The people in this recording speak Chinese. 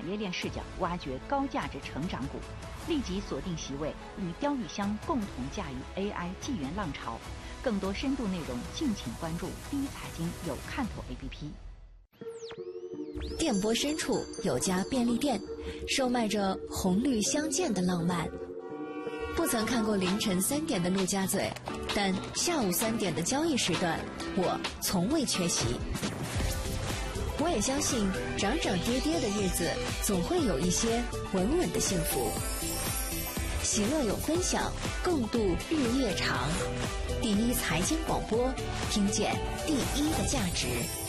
业链视角挖掘高价值成长股，立即锁定席位，与刁玉香共同驾驭 AI 纪元浪潮。更多深度内容，敬请关注第一财经有看头 APP。 电波深处有家便利店，售卖着红绿相间的浪漫。不曾看过凌晨3点的陆家嘴，但下午3点的交易时段，我从未缺席。我也相信，涨涨跌跌的日子，总会有一些稳稳的幸福。喜乐有分享，共度日夜长。第一财经广播，听见第一的价值。